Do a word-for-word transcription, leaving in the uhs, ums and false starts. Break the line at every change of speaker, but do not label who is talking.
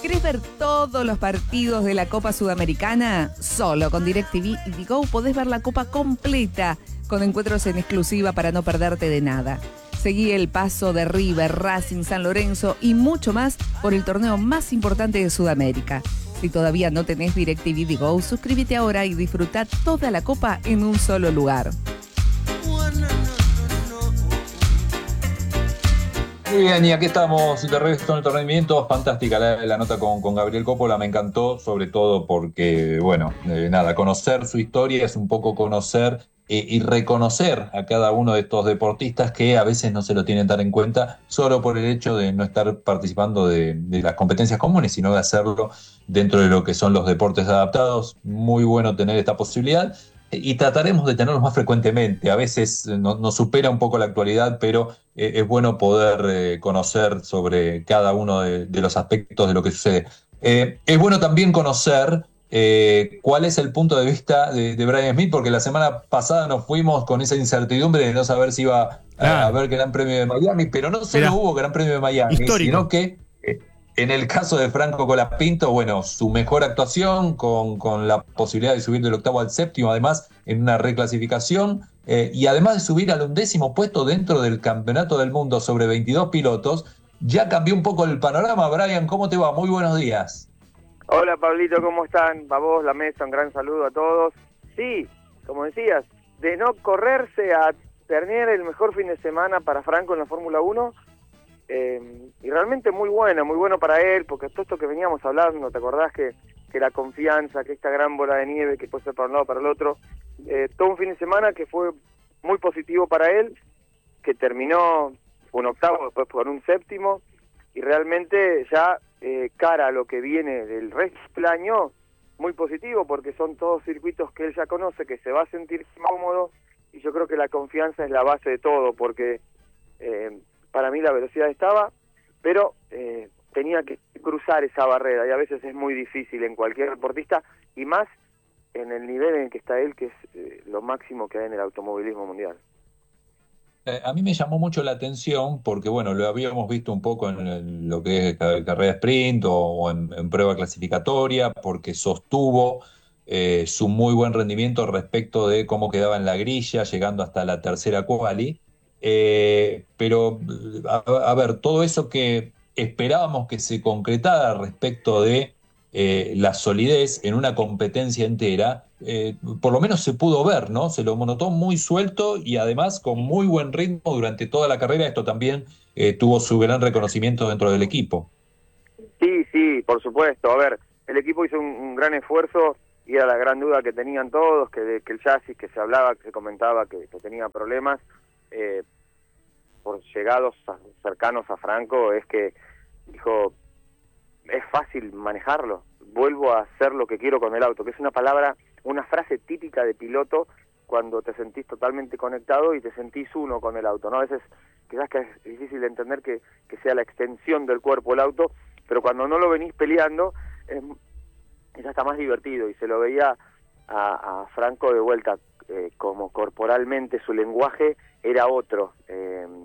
¿Querés ver todos los partidos de la Copa Sudamericana? Solo con DirecTV y Digo podés ver la Copa completa, con encuentros en exclusiva para no perderte de nada. Seguí el paso de River, Racing, San Lorenzo y mucho más por el torneo más importante de Sudamérica. Si todavía no tenés DirecTV Digo, suscríbete ahora y disfruta toda la Copa en un solo lugar.
Muy bien, y aquí estamos de regreso en nuestro rendimiento. Fantástica la, la nota con, con Gabriel Coppola, me encantó, sobre todo porque, bueno, eh, nada, conocer su historia es un poco conocer eh, y reconocer a cada uno de estos deportistas que a veces no se lo tienen tan en cuenta solo por el hecho de no estar participando de, de las competencias comunes, sino de hacerlo dentro de lo que son los deportes adaptados. Muy bueno tener esta posibilidad. Y trataremos de tenerlos más frecuentemente. A veces nos no supera un poco la actualidad, pero eh, es bueno poder eh, conocer sobre cada uno de, de los aspectos de lo que sucede. Eh, es bueno también conocer eh, cuál es el punto de vista de, de Brian Smith, porque la semana pasada nos fuimos con esa incertidumbre de no saber si iba a, a
Claro.
haber Gran Premio de Miami, pero no solo
Mirá,
hubo Gran Premio de Miami, sino
histórico.
que eh, en el caso de Franco Colapinto, bueno, su mejor actuación con, con la posibilidad de subir del octavo al séptimo, además en una reclasificación, eh, y además de subir al undécimo puesto dentro del Campeonato del Mundo sobre veintidós pilotos, ya cambió un poco el panorama. Brian, ¿cómo te va? Muy buenos días.
Hola Pablito, ¿cómo están? A vos, la mesa, un gran saludo a todos. Sí, como decías, de no correrse a tener el mejor fin de semana para Franco en la Fórmula uno, eh, y realmente muy bueno, muy bueno para él, porque todo esto que veníamos hablando, ¿te acordás que, que la confianza, que esta gran bola de nieve que puede ser para un lado o para el otro, eh, todo un fin de semana que fue muy positivo para él, que terminó un octavo, después por un séptimo, y realmente ya eh, cara a lo que viene del resto del año, muy positivo, porque son todos circuitos que él ya conoce, que se va a sentir cómodo, y yo creo que la confianza es la base de todo, porque eh, para mí la velocidad estaba, pero eh, tenía que cruzar esa barrera, y a veces es muy difícil en cualquier deportista, y más en el nivel en el que está él, que es eh, lo máximo que hay en el automovilismo mundial.
Eh, a mí me llamó mucho la atención porque, bueno, lo habíamos visto un poco en, el- lo que es ca- carrera sprint o, o en, en prueba clasificatoria, porque sostuvo eh, su muy buen rendimiento respecto de cómo quedaba en la grilla, llegando hasta la tercera quali. Eh, pero, a, a ver, todo eso que esperábamos que se concretara respecto de eh, la solidez en una competencia entera, eh, por lo menos se pudo ver, ¿no? Se lo notó muy suelto y además con muy buen ritmo durante toda la carrera. Esto también eh, tuvo su gran reconocimiento dentro del equipo.
Sí, sí, por supuesto. A ver, el equipo hizo un, un gran esfuerzo y era la gran duda que tenían todos, que, de, que el chasis que se hablaba, que se comentaba que, que tenía problemas, eh, por llegados a- cercanos a Franco, es que dijo, es fácil manejarlo, vuelvo a hacer lo que quiero con el auto, que es una palabra, una frase típica de piloto cuando te sentís totalmente conectado y te sentís uno con el auto, ¿no? A veces quizás que es difícil de entender que, que sea la extensión del cuerpo el auto, pero cuando no lo venís peleando, es, es hasta más divertido, y se lo veía a, a Franco de vuelta, eh, como corporalmente su lenguaje era otro, eh,